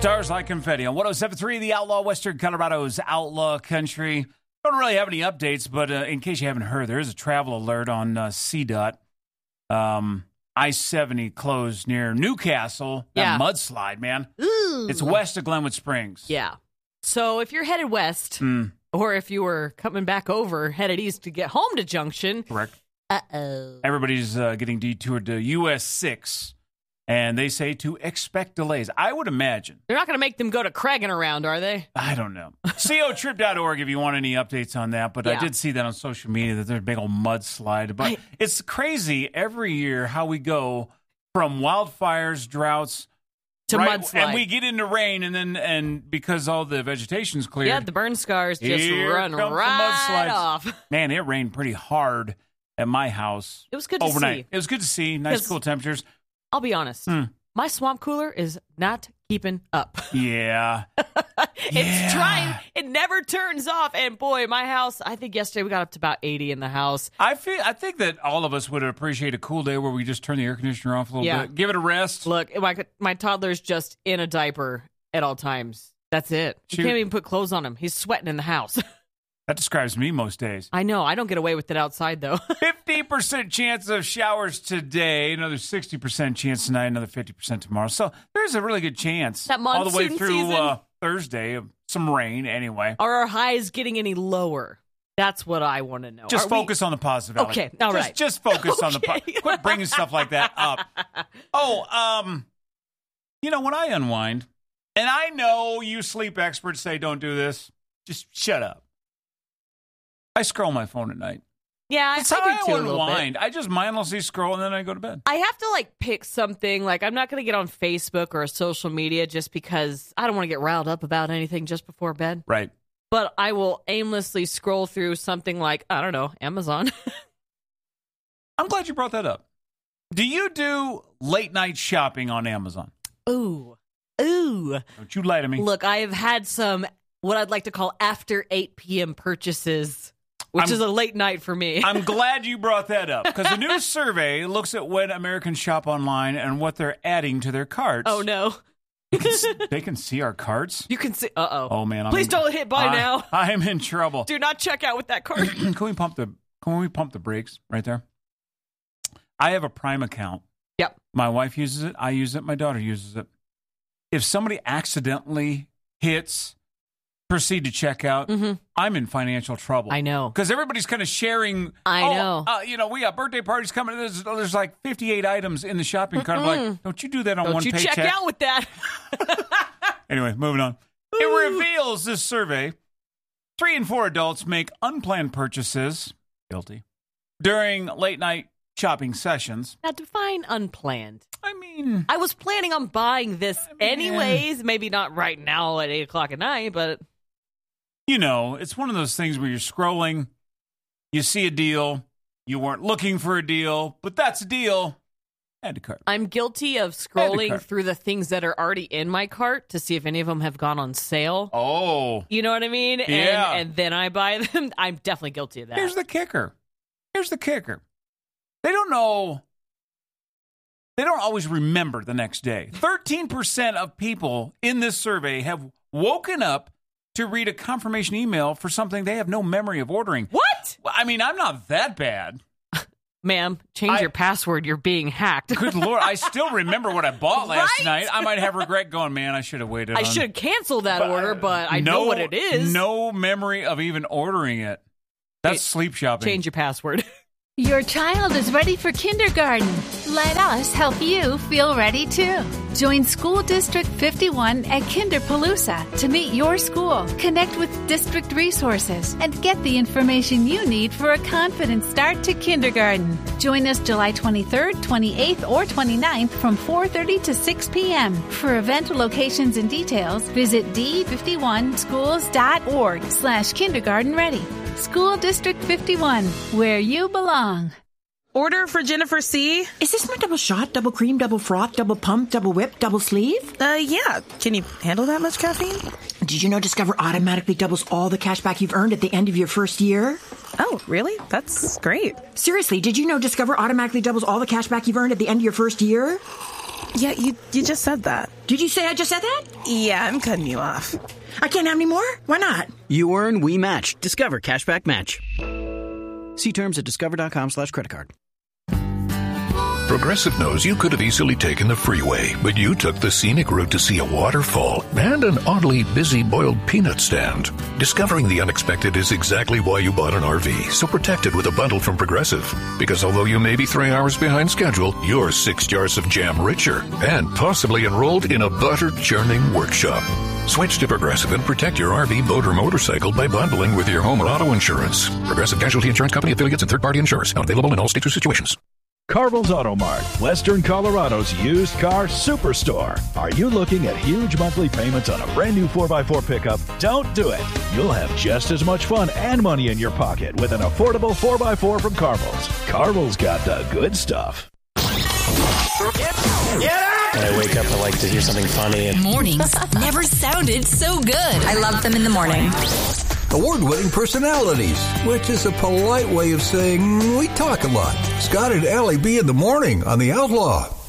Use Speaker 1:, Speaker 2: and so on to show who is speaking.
Speaker 1: Stars like confetti on 107.3, the Outlaw, Western Colorado's Outlaw Country. Don't really have any updates, but in case you haven't heard, there is a travel alert on CDOT. I-70 closed near Newcastle. That mudslide, man.
Speaker 2: Ooh.
Speaker 1: It's west of Glenwood Springs.
Speaker 2: Yeah. So if you're headed west, or if you were coming back over, headed east to get home to Junction.
Speaker 1: Correct.
Speaker 2: Uh-oh.
Speaker 1: Everybody's getting detoured to US 6, and they say to expect delays. I would imagine.
Speaker 2: They're not going to make them go to Craggin around, are they?
Speaker 1: I don't know. cotrip.org if you want any updates on that, but I did see that on social media that there's a big old mudslide. But it's crazy every year how we go from wildfires, droughts,
Speaker 2: to mudslide.
Speaker 1: And we get into rain, and because all the vegetation's cleared.
Speaker 2: Yeah, the burn scars just run right off.
Speaker 1: Man, it rained pretty hard at my house.
Speaker 2: It was good to
Speaker 1: overnight.
Speaker 2: see.
Speaker 1: It was good to see. Nice, cool temperatures.
Speaker 2: I'll be honest. My swamp cooler is not keeping up.
Speaker 1: Yeah.
Speaker 2: It's trying. It never turns off. And boy, my house, I think yesterday we got up to about 80 in the house.
Speaker 1: I think that all of us would appreciate a cool day where we just turn the air conditioner off a little bit. Give it a rest.
Speaker 2: Look, my toddler's just in a diaper at all times. That's it. You can't even put clothes on him. He's sweating in the house.
Speaker 1: That describes me most days.
Speaker 2: I know. I don't get away with it outside, though.
Speaker 1: 50% chance of showers today, another 60% chance tonight, another 50% tomorrow. So there's a really good chance
Speaker 2: that
Speaker 1: all the way
Speaker 2: monsoon
Speaker 1: through
Speaker 2: season.
Speaker 1: Thursday of some rain anyway.
Speaker 2: Are our highs getting any lower? That's what I want to know.
Speaker 1: Just focus on the positive.
Speaker 2: Okay, all right.
Speaker 1: Just focus on the positive. Quit bringing stuff like that up. When I unwind, and I know you sleep experts say don't do this, just shut up. I scroll my phone at night.
Speaker 2: Yeah,
Speaker 1: That's how
Speaker 2: I do too,
Speaker 1: I unwind. I just mindlessly scroll and then I go to bed.
Speaker 2: I have to pick something. I'm not going to get on Facebook or social media just because I don't want to get riled up about anything just before bed.
Speaker 1: Right.
Speaker 2: But I will aimlessly scroll through something like, I don't know, Amazon.
Speaker 1: I'm glad you brought that up. Do you do late night shopping on Amazon?
Speaker 2: Ooh.
Speaker 1: Don't you lie to me.
Speaker 2: Look, I have had some what I'd like to call after 8 p.m. purchases. Which is a late night for me.
Speaker 1: I'm glad you brought that up, because the new survey looks at when Americans shop online and what they're adding to their carts.
Speaker 2: Oh, no.
Speaker 1: They can see our carts?
Speaker 2: You can see. Uh-oh.
Speaker 1: Oh, man.
Speaker 2: Please don't hit buy now.
Speaker 1: I'm in trouble.
Speaker 2: Do not check out with that cart.
Speaker 1: Can we pump the brakes right there? I have a Prime account.
Speaker 2: Yep.
Speaker 1: My wife uses it. I use it. My daughter uses it. If somebody accidentally hits proceed to check out, I'm in financial trouble.
Speaker 2: I know.
Speaker 1: Because everybody's kind of sharing.
Speaker 2: I know.
Speaker 1: We got birthday parties coming. There's like 58 items in the shopping cart. I'm like, don't you do that on one paycheck?
Speaker 2: Don't you check out with that.
Speaker 1: Anyway, moving on. It reveals this survey, 3 in 4 adults make unplanned purchases, guilty, during late night shopping sessions.
Speaker 2: Now, define unplanned.
Speaker 1: I mean,
Speaker 2: I was planning on buying this anyways. Maybe not right now at 8 o'clock at night, but
Speaker 1: it's one of those things where you're scrolling, you see a deal, you weren't looking for a deal, but that's a deal. Add to cart.
Speaker 2: I'm guilty of scrolling through the things that are already in my cart to see if any of them have gone on sale.
Speaker 1: Oh.
Speaker 2: You know what I mean?
Speaker 1: Yeah.
Speaker 2: And then I buy them. I'm definitely guilty of that.
Speaker 1: Here's the kicker. They don't know. They don't always remember the next day. 13% of people in this survey have woken up to read a confirmation email for something they have no memory of ordering.
Speaker 2: What?
Speaker 1: I mean, I'm not that bad.
Speaker 2: Ma'am, change your password. You're being hacked.
Speaker 1: Good Lord. I still remember what I bought last night. I might have regret going, man, I should have waited.
Speaker 2: I should have canceled that order, but I know what it is.
Speaker 1: No memory of even ordering it. That's sleep shopping.
Speaker 2: Change your password.
Speaker 3: Your child is ready for kindergarten. Let us help you feel ready too. Join School District 51 at Kinderpalooza to meet your school, connect with district resources, and get the information you need for a confident start to kindergarten. Join us July 23rd, 28th, or 29th from 4:30 to 6 p.m. For event locations and details, visit d51schools.org/kindergartenready. School District 51, where you belong.
Speaker 4: Order for Jennifer C.
Speaker 5: Is this my double shot, double cream, double froth, double pump, double whip, double sleeve?
Speaker 4: Yeah. Can you handle that much caffeine?
Speaker 5: Did you know Discover automatically doubles all the cash back you've earned at the end of your first year?
Speaker 4: Oh, really? That's great.
Speaker 5: Seriously, did you know Discover automatically doubles all the cash back you've earned at the end of your first year?
Speaker 4: Yeah, you just said that.
Speaker 5: Did you say I just said that?
Speaker 4: Yeah, I'm cutting you off.
Speaker 5: I can't have any more? Why not?
Speaker 6: You earn, we match. Discover Cashback Match. See terms at discover.com/creditcard.
Speaker 7: Progressive knows you could have easily taken the freeway, but you took the scenic route to see a waterfall and an oddly busy boiled peanut stand. Discovering the unexpected is exactly why you bought an RV, so protect it with a bundle from Progressive. Because although you may be 3 hours behind schedule, you're 6 jars of jam richer and possibly enrolled in a butter-churning workshop. Switch to Progressive and protect your RV, boat, or motorcycle by bundling with your home or auto insurance. Progressive Casualty Insurance Company affiliates and third-party insurers. Not available in all states or situations.
Speaker 8: Carvel's Auto Mart, Western Colorado's used car superstore. Are you looking at huge monthly payments on a brand new 4x4 pickup? Don't do it. You'll have just as much fun and money in your pocket with an affordable 4x4 from Carvel's. Carvel's got the good stuff.
Speaker 9: When I wake up, I like to hear something funny.
Speaker 10: Mornings never sounded so good. I love them in the morning.
Speaker 11: Award-winning personalities, which is a polite way of saying we talk a lot. Scott and Allie B in the morning on The Outlaw.